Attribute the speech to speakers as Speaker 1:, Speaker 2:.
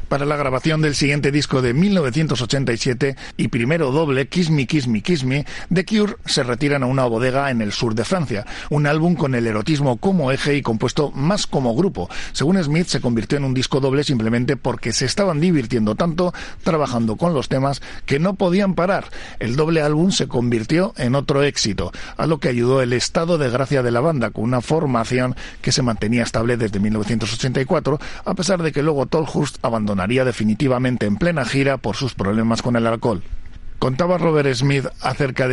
Speaker 1: Para la grabación del siguiente disco de 1987 y primero doble, Kiss Me, Kiss Me, Kiss Me, The Cure se retiran a una bodega en el sur de Francia, un álbum con el erotismo como eje y compuesto más como grupo. Según Smith, se convirtió en un disco doble simplemente porque se estaban divirtiendo tanto trabajando con los temas que no podían parar. El doble álbum se convirtió en otro éxito, a lo que ayudó el estado de gracia de la banda, con una formación que se mantenía estable desde 1984, a pesar de que luego Tolhurst abandonaría definitivamente en plena gira por sus problemas con el alcohol. Contaba Robert Smith acerca de